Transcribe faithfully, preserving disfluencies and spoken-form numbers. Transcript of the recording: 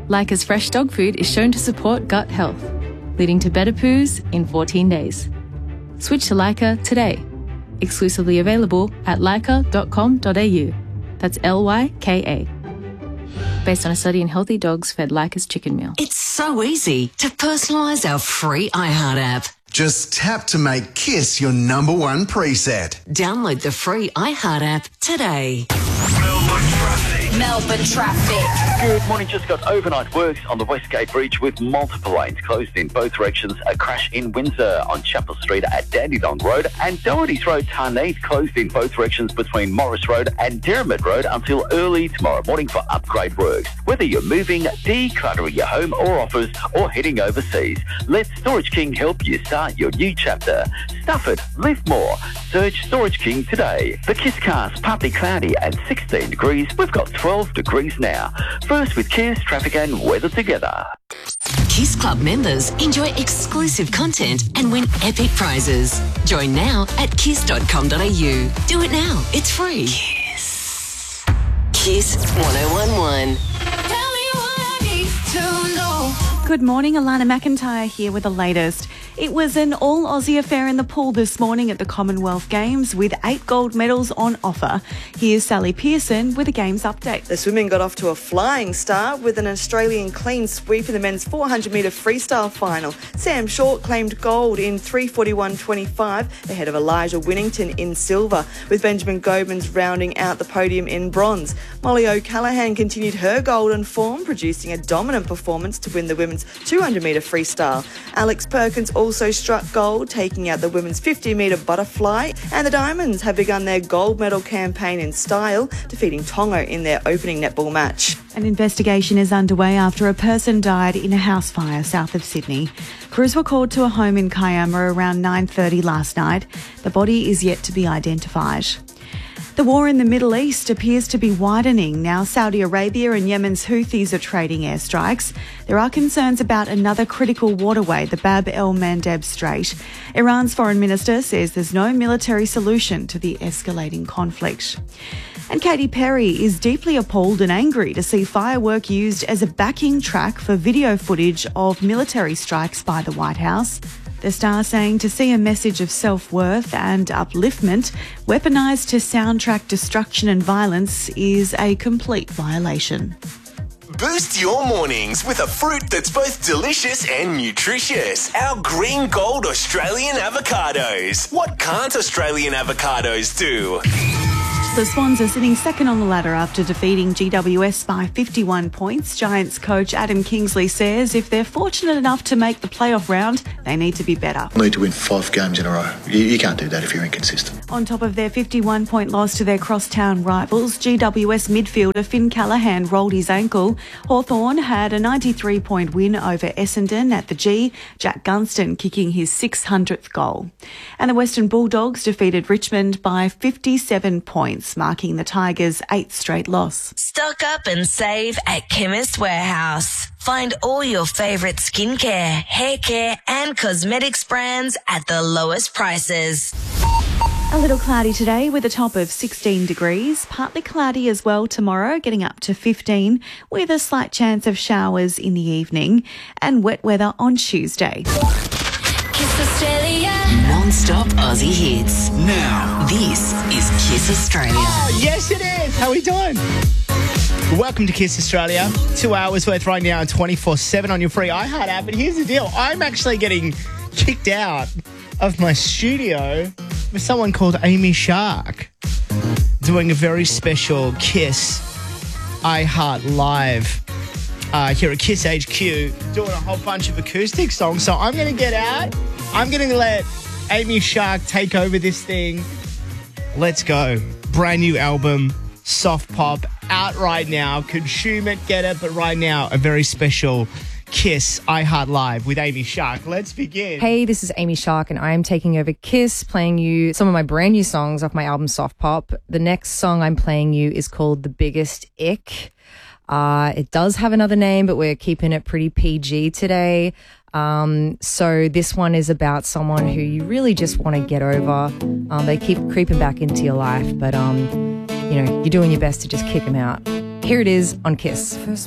Leica's fresh dog food is shown to support gut health, leading to better poos in fourteen days. Switch to Leica today. Exclusively available at leica dot com dot a u. That's L Y K A. Based on a study in healthy dogs fed Leica's chicken meal. It's so easy to personalise our free iHeart app. Just tap to make Kiss your number one preset. Download the free iHeart app today. Melbourne traffic. Melbourne traffic. Good morning. Just got overnight works on the Westgate Bridge with multiple lanes closed in both directions. A crash in Windsor on Chapel Street at Dandenong Road, and Doherty's Road, Tarneit, closed in both directions between Morris Road and Derrimut Road until early tomorrow morning for upgrade works. Whether you're moving, decluttering your home or office, or heading overseas, let Storage King help you start your new chapter. Stuff it, live more. Search Storage King today. The Kiss cast, partly cloudy and sixteen degrees. We've got twelve degrees now. First with Kiss, traffic and weather together. Kiss Club members enjoy exclusive content and win epic prizes. Join now at kiss dot com dot a u. Do it now. It's free. Kiss. Kiss one oh one one. Tell me what I need to know. Good morning, Alana McIntyre here with the latest. It was an all-Aussie affair in the pool this morning at the Commonwealth Games with eight gold medals on offer. Here's Sally Pearson with a Games update. The swimming got off to a flying start with an Australian clean sweep in the men's four hundred metre freestyle final. Sam Short claimed gold in three forty-one twenty-five ahead of Elijah Winnington in silver, with Benjamin Gobins rounding out the podium in bronze. Molly O'Callaghan continued her golden form, producing a dominant performance to win the women's two hundred metre freestyle. Alex Perkins also struck gold, taking out the women's fifty metre butterfly, and the Diamonds have begun their gold medal campaign in style, defeating Tonga in their opening netball match. An investigation is underway after a person died in a house fire south of Sydney. Crews were called to a home in Kiama around nine thirty last night. The body is yet to be identified. The war in the Middle East appears to be widening. Now Saudi Arabia and Yemen's Houthis are trading airstrikes. There are concerns about another critical waterway, the Bab el-Mandeb Strait. Iran's foreign minister says there's no military solution to the escalating conflict. And Katy Perry is deeply appalled and angry to see firework used as a backing track for video footage of military strikes by the White House. The star saying to see a message of self-worth and upliftment weaponised to soundtrack destruction and violence is a complete violation. Boost your mornings with a fruit that's both delicious and nutritious. Our green gold Australian avocados. What can't Australian avocados do? The Swans are sitting second on the ladder after defeating G W S by fifty-one points. Giants coach Adam Kingsley says if they're fortunate enough to make the playoff round, they need to be better. Need to win five games in a row. You, you can't do that if you're inconsistent. On top of their fifty-one point loss to their crosstown rivals, G W S midfielder Finn Callaghan rolled his ankle. Hawthorn had a ninety-three point win over Essendon at the G, Jack Gunston kicking his six hundredth goal. And the Western Bulldogs defeated Richmond by fifty-seven points, marking the Tigers' eighth straight loss. Stock up and save at Chemist Warehouse. Find all your favourite skincare, hair care and cosmetics brands at the lowest prices. A little cloudy today with a top of sixteen degrees. Partly cloudy as well tomorrow, getting up to fifteen, with a slight chance of showers in the evening, and wet weather on Tuesday. Kiss Australia. Non-stop Aussie hits. Now, This is Kiss Australia. oh, yes it is. How are we doing? Welcome to Kiss Australia. Two hours worth right now and twenty-four seven on your free iHeart app. And here's the deal. I'm actually getting kicked out of my studio with someone called Amy Shark doing a very special Kiss iHeart Live uh, here at Kiss H Q, doing a whole bunch of acoustic songs. So I'm going to get out. I'm going to let Amy Shark take over this thing. Let's go. Brand new album, Soft Pop, out right now. Consume it, get it. But right now, a very special Kiss iHeart Live with Amy Shark. Let's begin. Hey, this is Amy Shark and I'm taking over Kiss, playing you some of my brand new songs off my album Soft Pop. The next song I'm playing you is called The Biggest Ick. Uh, it does have another name, but we're keeping it pretty P G today. Um, so this one is about someone who you really just want to get over. Um, they keep creeping back into your life, but um, you know, you're doing your best to just kick them out. Here it is on Kiss. First